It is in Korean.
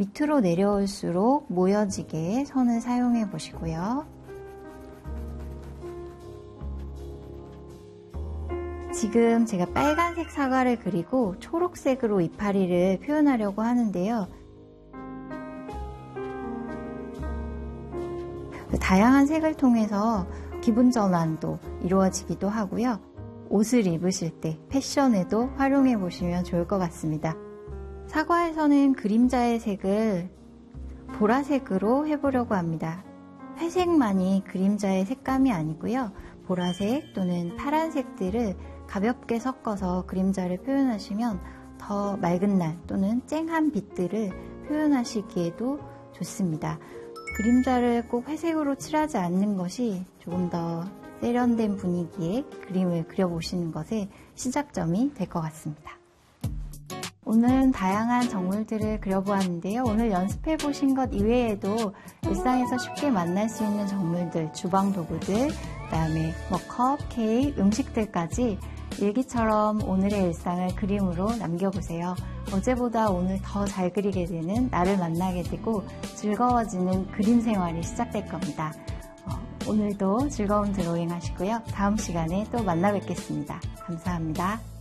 밑으로 내려올수록 모여지게 선을 사용해 보시고요. 지금 제가 빨간색 사과를 그리고 초록색으로 이파리를 표현하려고 하는데요. 다양한 색을 통해서 기분 전환도 이루어지기도 하고요. 옷을 입으실 때 패션에도 활용해 보시면 좋을 것 같습니다. 사과에서는 그림자의 색을 보라색으로 해보려고 합니다. 회색만이 그림자의 색감이 아니고요. 보라색 또는 파란색들을 가볍게 섞어서 그림자를 표현하시면 더 맑은 날 또는 쨍한 빛들을 표현하시기에도 좋습니다. 그림자를 꼭 회색으로 칠하지 않는 것이 조금 더 세련된 분위기의 그림을 그려보시는 것의 시작점이 될 것 같습니다. 오늘은 다양한 정물들을 그려보았는데요. 오늘 연습해 보신 것 이외에도 일상에서 쉽게 만날 수 있는 정물들, 주방 도구들, 그다음에 컵, 케이크, 음식들까지 일기처럼 오늘의 일상을 그림으로 남겨보세요. 어제보다 오늘 더 잘 그리게 되는 나를 만나게 되고 즐거워지는 그림 생활이 시작될 겁니다. 오늘도 즐거운 드로잉 하시고요. 다음 시간에 또 만나 뵙겠습니다. 감사합니다.